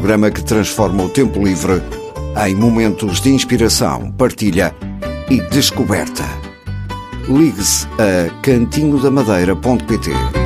programa que transforma o tempo livre em momentos de inspiração, partilha e descoberta. Ligue-se a cantinhodamadeira.pt.